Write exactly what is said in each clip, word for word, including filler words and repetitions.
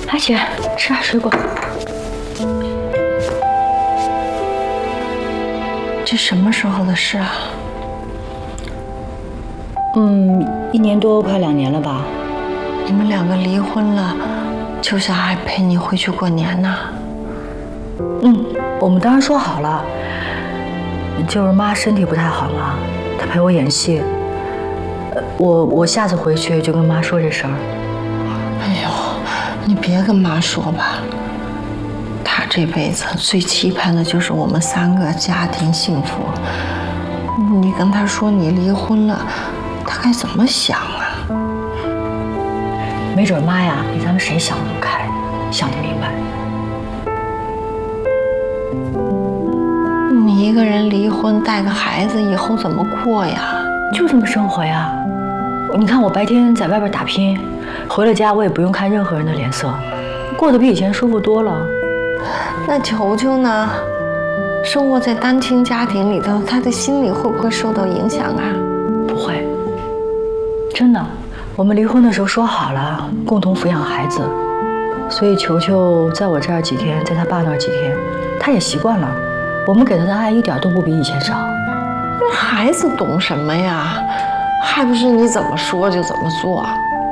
来姐，吃点水果。 这什么时候的事啊？ 嗯，一年多，快两年了吧。 你们两个离婚了，秋霞还陪你回去过年呢。 嗯，我们当然说好了，就是妈身体不太好嘛，她陪我演戏。我我下次回去就跟妈说这事儿。 哎呦，你别跟妈说吧，她这辈子最期盼的就是我们三个家庭幸福。你跟她说你离婚了，她该怎么想啊？ 没准妈呀，比咱们谁想得都开，想得明白。 你一个人离婚带个孩子，以后怎么过呀？ 就这么生活呀。你看我白天在外边打拼，回了家我也不用看任何人的脸色，过得比以前舒服多了。 那球球呢？生活在单亲家庭里头，他的心理会不会受到影响啊？ 不会，真的。我们离婚的时候说好了，共同抚养孩子，所以球球在我这儿几天，在他爸那儿几天，他也习惯了。我们给他的爱一点都不比以前少。 那孩子懂什么呀？还不是你怎么说就怎么做。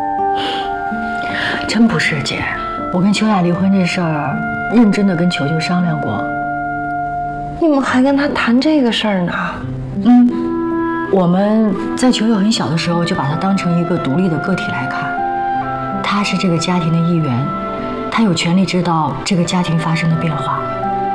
真不是姐，我跟秋雅离婚这事儿，认真的跟球球商量过。 你们还跟他谈这个事儿呢？ 嗯，我们在球球很小的时候就把他当成一个独立的个体来看，他是这个家庭的一员，他有权利知道这个家庭发生的变化。